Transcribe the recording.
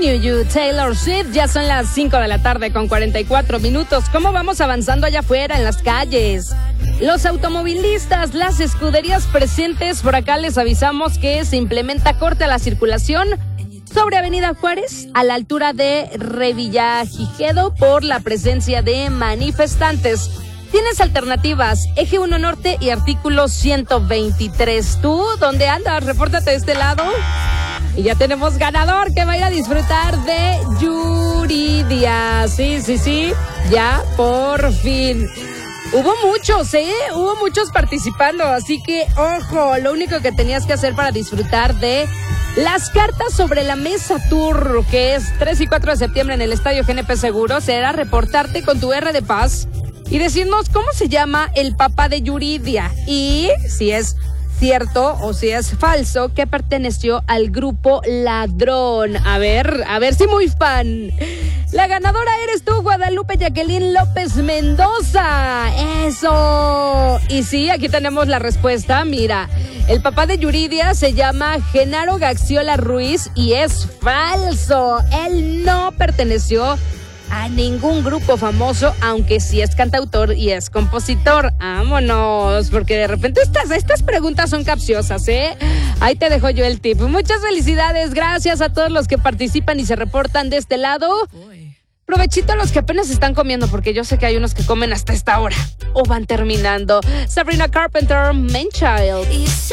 Continue You, Taylor Swift. Ya son las 5 de la tarde con 44 minutos. ¿Cómo vamos avanzando allá afuera en las calles? Los automovilistas, las escuderías presentes, por acá les avisamos que se implementa corte a la circulación sobre Avenida Juárez, a la altura de Revillagigedo, por la presencia de manifestantes. Tienes alternativas, Eje 1 Norte y artículo 123. ¿Tú dónde andas? Repórtate de este lado. Y ya tenemos ganador que va a ir a disfrutar de Yuridia. Sí, ya por fin. Hubo muchos participando, así que ojo, lo único que tenías que hacer para disfrutar de las cartas sobre la mesa tour, que es 3 y 4 de septiembre en el Estadio GNP Seguros, será reportarte con tu R de paz y decirnos cómo se llama el papá de Yuridia y si es cierto o si es falso que perteneció al grupo Ladrón. A ver si muy fan. La ganadora eres tú, Guadalupe Jacqueline López Mendoza. ¡Eso! Y sí, aquí tenemos la respuesta. Mira, el papá de Yuridia se llama Genaro Gaxiola Ruiz y es falso. Él no perteneció a ningún grupo famoso, aunque sí es cantautor y es compositor. Vámonos, porque de repente estas preguntas son capciosas, ¿eh? Ahí te dejo yo el tip. Muchas felicidades, gracias a todos los que participan y se reportan de este lado. Provechito a los que apenas están comiendo, porque yo sé que hay unos que comen hasta esta hora o van terminando. Sabrina Carpenter, Main Child.